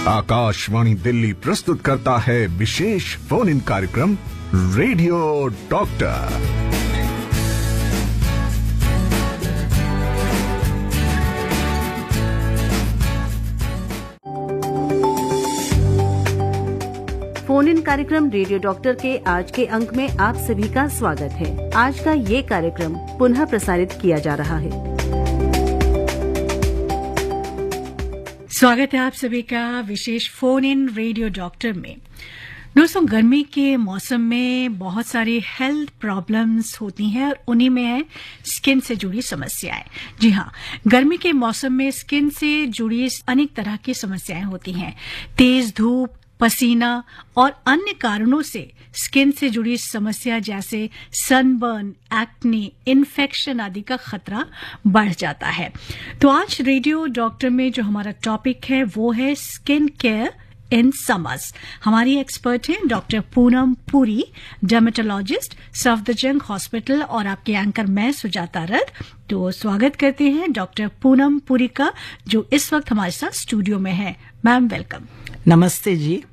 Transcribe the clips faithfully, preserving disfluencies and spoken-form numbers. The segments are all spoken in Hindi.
आकाशवाणी दिल्ली प्रस्तुत करता है विशेष फोन इन कार्यक्रम रेडियो डॉक्टर। फोन इन कार्यक्रम रेडियो डॉक्टर के आज के अंक में आप सभी का स्वागत है। आज का ये कार्यक्रम पुनः प्रसारित किया जा रहा है। स्वागत है आप सभी का विशेष फोन इन रेडियो डॉक्टर में। दोस्तों, गर्मी के मौसम में बहुत सारी हेल्थ प्रॉब्लम्स होती हैं और उन्हीं में है स्किन से जुड़ी समस्याएं। जी हाँ, गर्मी के मौसम में स्किन से जुड़ी अनेक तरह की समस्याएं होती हैं। तेज धूप, पसीना और अन्य कारणों से स्किन से जुड़ी समस्या जैसे सनबर्न, एक्ने, इन्फेक्शन आदि का खतरा बढ़ जाता है। तो आज रेडियो डॉक्टर में जो हमारा टॉपिक है वो है स्किन केयर इन समर्स। हमारी एक्सपर्ट हैं doctor Poonam Puri, dermatologist, Safdarjung hospital, और आपके एंकर मैं सुजाता रथ। तो स्वागत करते हैं डॉक्टर पूनम पुरी का, जो इस वक्त हमारे साथ स्टूडियो में है। Ma'am welcome. नमस्ते जी।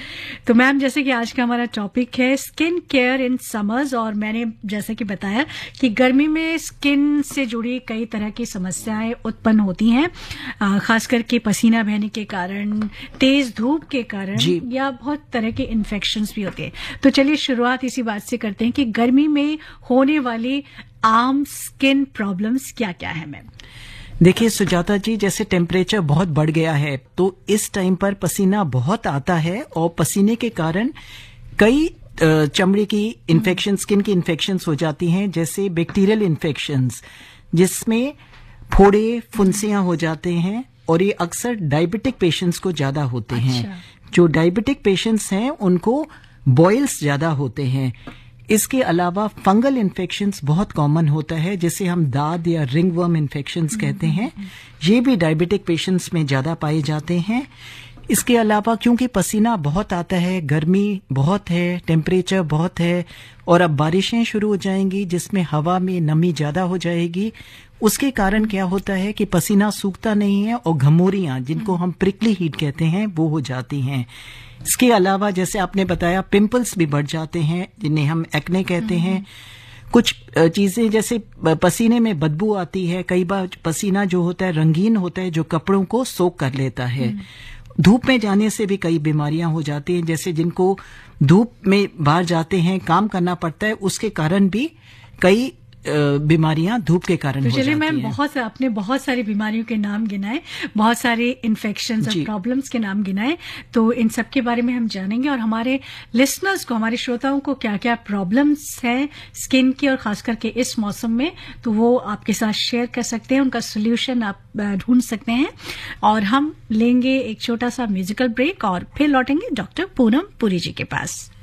तो मैम, जैसे कि आज का हमारा टॉपिक है स्किन केयर इन समर्स, और मैंने जैसे कि बताया कि गर्मी में स्किन से जुड़ी कई तरह की समस्याएं उत्पन्न होती हैं, खास करके पसीना बहने के कारण, तेज धूप के कारण, या बहुत तरह के इन्फेक्शंस भी होते हैं। तो चलिए शुरुआत इसी बात से करते हैं कि गर्मी में होने वाली आम स्किन प्रॉब्लम्स क्या क्या है मैम? देखिए सुजाता जी, जैसे टेम्परेचर बहुत बढ़ गया है तो इस टाइम पर पसीना बहुत आता है, और पसीने के कारण कई चमड़ी की इन्फेक्शन, स्किन की इन्फेक्शंस हो जाती हैं, जैसे बैक्टीरियल इन्फेक्शंस, जिसमें फोड़े, फुंसियां हो जाते हैं, और ये अक्सर डायबिटिक पेशेंट्स को ज्यादा होते अच्छा। हैं। जो डायबिटिक पेशेंट्स हैं उनको बॉयल्स ज्यादा होते हैं। इसके अलावा फंगल इन्फेक्शंस बहुत कॉमन होता है, जिसे हम दाद या रिंगवर्म इन्फेक्शंस कहते हैं। ये भी डायबिटिक पेशेंट्स में ज्यादा पाए जाते हैं। इसके अलावा क्योंकि पसीना बहुत आता है, गर्मी बहुत है, टेम्परेचर बहुत है, और अब बारिशें शुरू हो जाएंगी जिसमें हवा में नमी ज्यादा हो जाएगी, उसके कारण क्या होता है कि पसीना सूखता नहीं है, और घमोरियां, जिनको हम प्रिकली हीट कहते हैं, वो हो जाती हैं। इसके अलावा जैसे आपने बताया, पिंपल्स भी बढ़ जाते हैं, जिन्हें हम एक्ने कहते हैं। कुछ चीजें जैसे पसीने में बदबू आती है, कई बार पसीना जो होता है रंगीन होता है, जो कपड़ों को सोख कर लेता है। धूप में जाने से भी कई बीमारियां हो जाती हैं, जैसे जिनको धूप में बाहर जाते हैं, काम करना पड़ता है, उसके कारण भी कई बीमारियां धूप के कारण हो जाती हैं। मैम, बहुत आपने बहुत सारी बीमारियों के नाम गिनाए, बहुत सारे इन्फेक्शंस और प्रॉब्लम्स के नाम गिनाए, तो इन सब के बारे में हम जानेंगे, और हमारे लिसनर्स को, हमारे श्रोताओं को क्या क्या प्रॉब्लम्स हैं स्किन की, और खास करके इस मौसम में, तो वो आपके साथ शेयर कर सकते हैं, उनका सोल्यूशन आप ढूंढ सकते हैं। और हम लेंगे एक छोटा सा म्यूजिकल ब्रेक और फिर लौटेंगे डॉक्टर पूनम पुरी जी के पास।